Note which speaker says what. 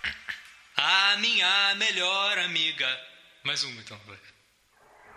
Speaker 1: A minha melhor amiga. Mais uma então, vai.